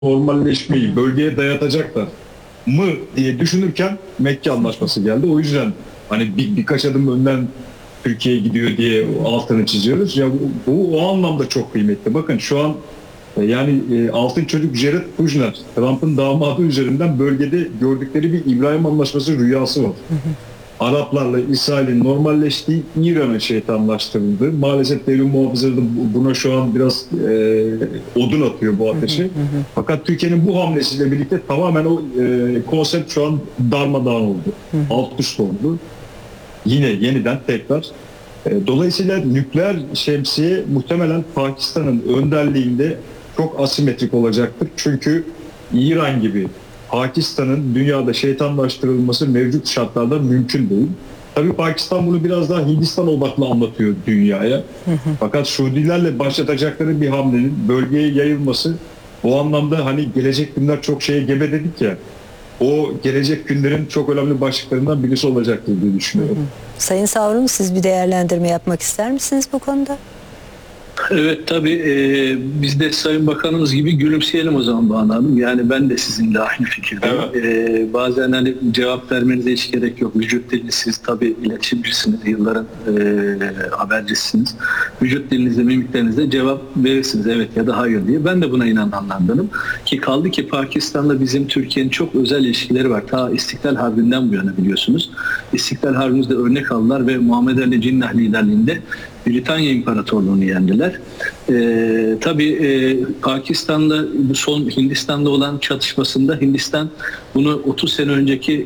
normalleşmeyi bölgeye dayatacaklar mı diye düşünürken Mekke Anlaşması geldi. O yüzden hani birkaç adım önden Türkiye gidiyor diye altını çiziyoruz. Ya bu o anlamda çok kıymetli. Bakın şu an altın çocuk Jared Kushner, Trump'ın damadı üzerinden bölgede gördükleri bir İbrahim Anlaşması rüyası var. Araplarla İsrail'in normalleştiği, İran'ın şeytanlaştırıldığı. Maalesef devrim muhafızları da buna şu an biraz odun atıyor bu ateşi. Fakat Türkiye'nin bu hamlesiyle birlikte tamamen o konsept şu an darmadağın oldu. Alt üst oldu. Yine yeniden tekrar. Dolayısıyla nükleer şemsiye muhtemelen Pakistan'ın önderliğinde çok asimetrik olacaktır. Çünkü İran gibi Pakistan'ın dünyada şeytanlaştırılması mevcut şartlarda mümkün değil. Tabii Pakistan bunu biraz daha Hindistan odaklı anlatıyor dünyaya. Fakat Suudilerle başlatacakları bir hamlenin bölgeye yayılması bu anlamda hani gelecek günler çok şeye gebe dedik ya. O gelecek günlerin çok önemli başlıklarından birisi olacaktır diye düşünüyorum. Sayın Savrun, siz bir değerlendirme yapmak ister misiniz bu konuda? Evet tabii biz de Sayın Bakanımız gibi gülümseyelim o zaman Banu Hanım. Yani ben de sizinle aynı fikirdeyim. Evet. Bazen hani cevap vermenize hiç gerek yok. Vücut dilini siz tabii iletişimcisiniz, yılların habercisiniz. Vücut dilinizle, mimiklerinizle cevap verirsiniz evet ya da hayır diye. Ben de buna inananlardanım. Ki kaldı ki Pakistan'la bizim Türkiye'nin çok özel ilişkileri var. Ta İstiklal Harbi'nden bu yana biliyorsunuz. İstiklal Harbi'mizde örnek aldılar ve Muhammed Ali Cinnah liderliğinde Britanya İmparatorluğu'nu yendiler. Tabii Pakistan'la bu son Hindistan'da olan çatışmasında Hindistan bunu 30 sene önceki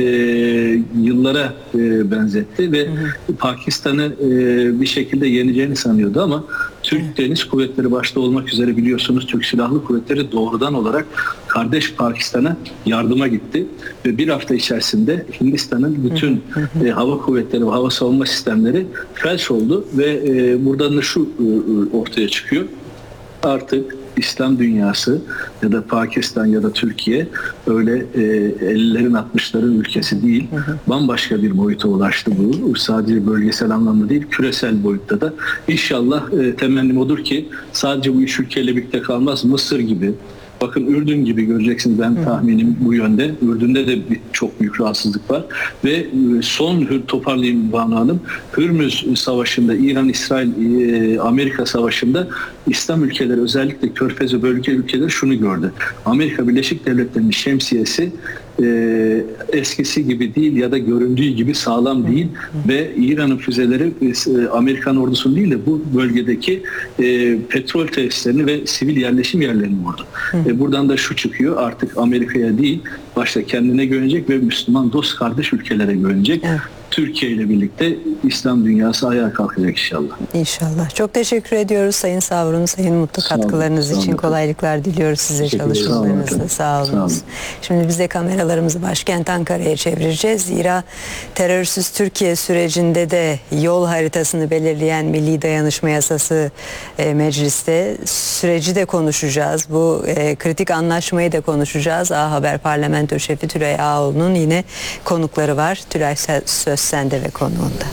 yıllara benzetti ve Pakistan'ı bir şekilde yeneceğini sanıyordu ama Türk Deniz Kuvvetleri başta olmak üzere biliyorsunuz Türk Silahlı Kuvvetleri doğrudan olarak kardeş Pakistan'a yardıma gitti ve bir hafta içerisinde Hindistan'ın bütün hava kuvvetleri ve hava savunma sistemleri felç oldu ve buradan da şu ortaya çıkıyor. Artık İslam dünyası ya da Pakistan ya da Türkiye öyle 50'lerin 60'ların ülkesi değil. Bambaşka bir boyuta ulaştı bu. Sadece bölgesel anlamda değil, küresel boyutta da. İnşallah temennim odur ki sadece bu üç ülkeyle birlikte kalmaz. Mısır gibi, bakın Ürdün gibi göreceksiniz, ben tahminim bu yönde. Ürdün'de de çok büyük rahatsızlık var. Ve son toparlayayım Banu Hanım. Hürmüz Savaşı'nda, İran-İsrail, Amerika Savaşı'nda İslam ülkeleri özellikle Körfez ve bölge ülkeleri şunu gördü. Amerika Birleşik Devletleri'nin şemsiyesi eskisi gibi değil ya da göründüğü gibi sağlam değil ve İran'ın füzeleri Amerikan ordusunun değil de bu bölgedeki petrol tesislerini ve sivil yerleşim yerlerini vurdu. Buradan da şu çıkıyor, artık Amerika'ya değil başta kendine güvenecek ve Müslüman dost kardeş ülkelere güvenecek. Evet. Türkiye ile birlikte İslam dünyası ayağa kalkacak inşallah. İnşallah. Çok teşekkür ediyoruz Sayın Savrun, Sayın Mutlu katkılarınız için. Kolaylıklar diliyoruz size çalışmalarınızda. Sağ olun. Şimdi biz de kameralarımızı başkent Ankara'ya çevireceğiz. Zira terörsüz Türkiye sürecinde de yol haritasını belirleyen Milli Dayanışma Yasası mecliste, süreci de konuşacağız. Bu kritik anlaşmayı da konuşacağız. A Haber Parlamento Şefi Tülay Ağoğlu'nun yine konukları var. Tülay, söz sende ve konuğunda.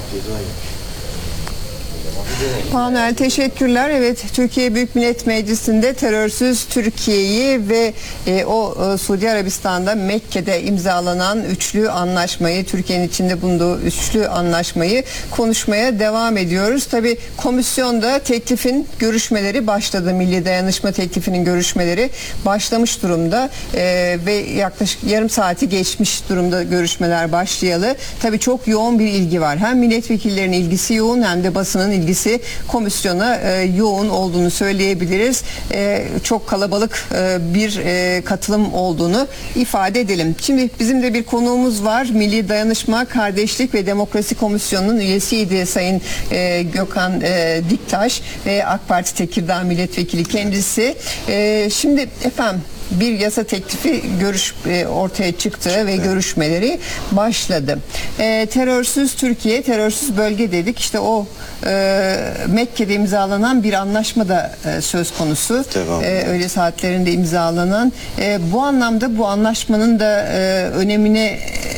Manuel, teşekkürler. Evet, Türkiye Büyük Millet Meclisi'nde terörsüz Türkiye'yi ve Suudi Arabistan'da Mekke'de imzalanan üçlü anlaşmayı, Türkiye'nin içinde bulunduğu üçlü anlaşmayı konuşmaya devam ediyoruz. Tabii komisyonda teklifin görüşmeleri başladı. Milli Dayanışma teklifinin görüşmeleri başlamış durumda ve yaklaşık yarım saati geçmiş durumda görüşmeler başlayalı. Tabii çok yoğun bir ilgi var. Hem milletvekillerinin ilgisi yoğun hem de basının ilgisi komisyona yoğun olduğunu söyleyebiliriz. Çok kalabalık bir katılım olduğunu ifade edelim. Şimdi bizim de bir konuğumuz var. Milli Dayanışma, Kardeşlik ve Demokrasi Komisyonu'nun üyesiydi Sayın Gökhan Diktaş ve AK Parti Tekirdağ Milletvekili kendisi. Şimdi efendim bir yasa teklifi ortaya çıktı ve görüşmeleri başladı. Terörsüz Türkiye, terörsüz bölge dedik. İşte o Mekke'de imzalanan bir anlaşma da söz konusu. Öğle saatlerinde imzalanan. Bu anlamda bu anlaşmanın da önemine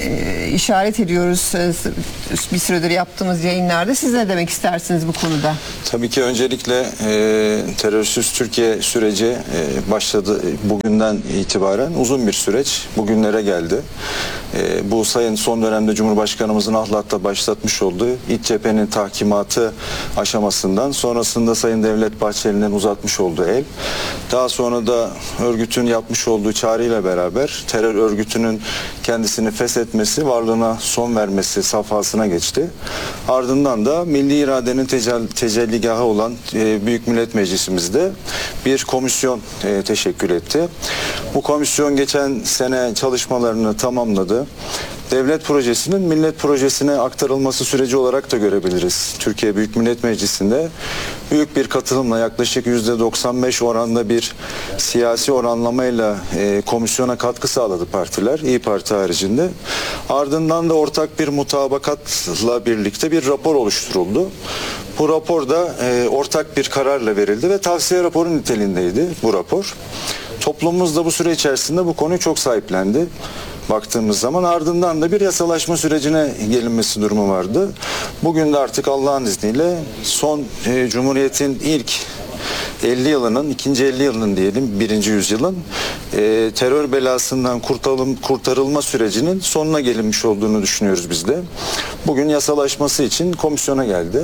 işaret ediyoruz bir süredir yaptığımız yayınlarda. Siz ne demek istersiniz bu konuda? Tabii ki öncelikle terörsüz Türkiye süreci başladı bugünden itibaren uzun bir süreç bugünlere geldi. Bu sayın son dönemde Cumhurbaşkanımızın Ahlat'ta başlatmış olduğu İç cephenin tahkimatı aşamasından sonrasında Sayın Devlet Bahçeli'nin uzatmış olduğu el, daha sonra da örgütün yapmış olduğu çağrıyla beraber terör örgütünün kendisini feshetmesi, varlığına son vermesi safhasına geçti. Ardından da milli iradenin tecelligahı olan Büyük Millet Meclisimizde bir komisyon teşekkül etti. Bu komisyon geçen sene çalışmalarını tamamladı. Devlet projesinin millet projesine aktarılması süreci olarak da görebiliriz. Türkiye Büyük Millet Meclisi'nde büyük bir katılımla yaklaşık %95 oranda bir siyasi oranlamayla komisyona katkı sağladı partiler, İYİ Parti haricinde. Ardından da ortak bir mutabakatla birlikte bir rapor oluşturuldu. Bu rapor da ortak bir kararla verildi ve tavsiye raporu niteliğindeydi bu rapor. Toplumumuz da bu süre içerisinde bu konuyu çok sahiplendi. Baktığımız zaman ardından da bir yasalaşma sürecine gelinmesi durumu vardı. Bugün de artık Allah'ın izniyle son Cumhuriyet'in ilk 50 yılının, ikinci 50 yılının diyelim, birinci yüzyılın terör belasından kurtarılma sürecinin sonuna gelinmiş olduğunu düşünüyoruz biz de. Bugün yasalaşması için komisyona geldi.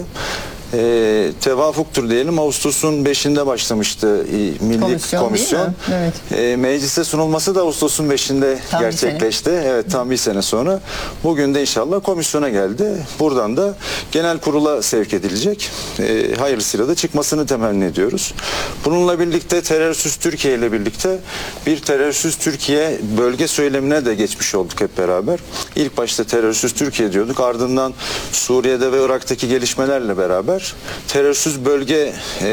Tevafuktur diyelim. Ağustos'un 5'inde başlamıştı milli komisyon. Evet. Meclise sunulması da Ağustos'un 5'inde tam gerçekleşti. Evet, tam bir sene sonra. Bugün de inşallah komisyona geldi. Buradan da genel kurula sevk edilecek. Hayırlısıyla da çıkmasını temenni ediyoruz. Bununla birlikte terörsüz Türkiye ile birlikte bir terörsüz Türkiye bölge söylemine de geçmiş olduk hep beraber. İlk başta terörsüz Türkiye diyorduk. Ardından Suriye'de ve Irak'taki gelişmelerle beraber terörsüz bölge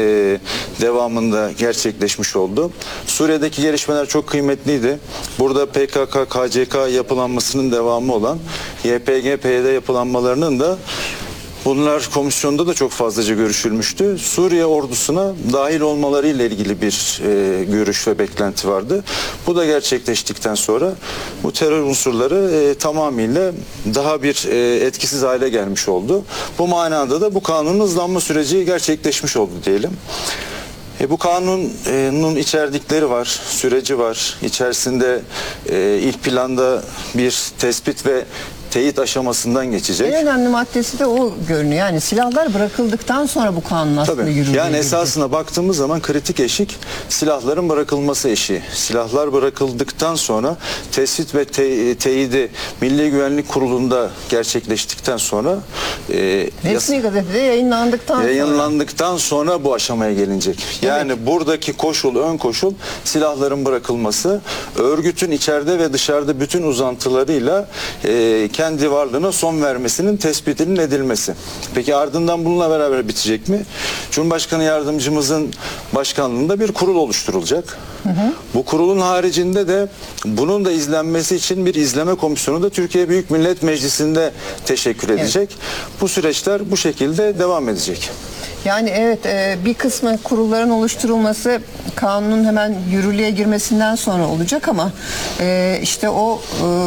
devamında gerçekleşmiş oldu. Suriye'deki gelişmeler çok kıymetliydi. Burada PKK, KCK yapılanmasının devamı olan YPG, PYD yapılanmalarının da bunlar komisyonda da çok fazlaca görüşülmüştü. Suriye ordusuna dahil olmaları ile ilgili bir görüş ve beklenti vardı. Bu da gerçekleştikten sonra bu terör unsurları tamamıyla daha bir etkisiz hale gelmiş oldu. Bu manada da bu kanunun hızlanma süreci gerçekleşmiş oldu diyelim. Bu kanunun içerdikleri var, süreci var. İçerisinde ilk planda bir tespit ve teyit aşamasından geçecek. En önemli maddesi de o görünüyor. Yani silahlar bırakıldıktan sonra bu kanun aslında yürürlüğe yani esasına baktığımız zaman kritik eşik silahların bırakılması eşiği. Silahlar bırakıldıktan sonra tespit ve teyidi Milli Güvenlik Kurulu'nda gerçekleştikten sonra resmi gazetede yayınlandıktan sonra bu aşamaya gelinecek. Yani evet, buradaki koşul, ön koşul silahların bırakılması, örgütün içeride ve dışarıda bütün uzantılarıyla kendi varlığına son vermesinin tespitinin edilmesi. Peki ardından bununla beraber bitecek mi? Cumhurbaşkanı yardımcımızın başkanlığında bir kurul oluşturulacak. Bu kurulun haricinde de bunun da izlenmesi için bir izleme komisyonu da Türkiye Büyük Millet Meclisi'nde teşekkür edecek. Evet. Bu süreçler bu şekilde devam edecek. Yani evet, bir kısmı kurulların oluşturulması kanunun hemen yürürlüğe girmesinden sonra olacak ama işte o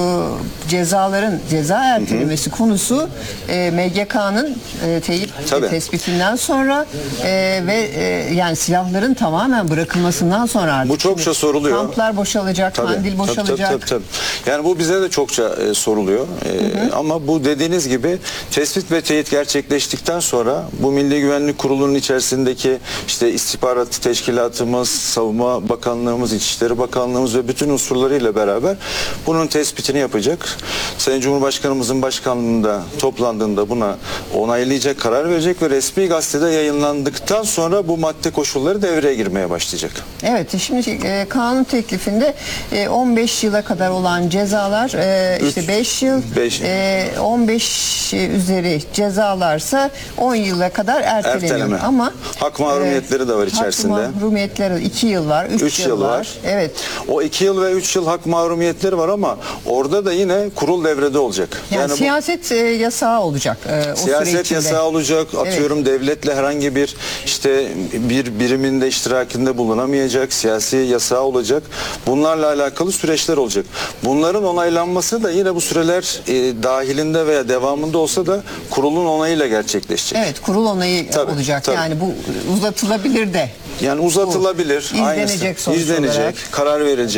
cezaların ceza ertelemesi konusu MGK'nın teyit tespitinden sonra ve yani silahların tamamen bırakılmasından sonra artık. Bu çokça soruluyor. Kamplar boşalacak, Kandil boşalacak. Tabii. Yani bu bize de çokça soruluyor. Ama bu dediğiniz gibi tespit ve teyit gerçekleştikten sonra bu Milli Güvenlik Kurulu'nun içerisindeki işte istihbarat teşkilatımız, Savunma Bakanlığımız, İçişleri Bakanlığımız ve bütün unsurlarıyla beraber bunun tespitini yapacak. Sayın Cumhurbaşkanımızın başkanlığında toplandığında buna onaylayacak, karar verecek ve resmi gazetede yayınlandıktan sonra bu madde koşulları devreye girmeye başlayacak. Evet, şimdi kanun teklifinde 15 yıla kadar olan cezalar işte 5 yıl, 15 üzeri cezalarsa 10 yıla kadar erteleniyor. Ama hak mahrumiyetleri de var içerisinde. Hak mahrumiyetleri 2 yıl var, 3 yıl var. Evet. O 2 yıl ve 3 yıl hak mahrumiyetleri var ama orada da yine kurul devrede olacak. Yani siyaset yasağı olacak. Siyaset yasağı olacak. Atıyorum devletle herhangi bir işte süreçte bir birimin de iştirakinde bulunamayacak, siyasi yasağı olacak. Bunlarla alakalı süreçler olacak. Bunların onaylanması da yine bu süreler dahilinde veya devamında olsa da kurulun onayıyla gerçekleşecek. Evet, kurul onayı Tabii, olacak. tabii. Yani bu uzatılabilir de. Yani uzatılabilir. İzlenecek aynısı. sonuç İzlenecek, olarak. karar verilecek.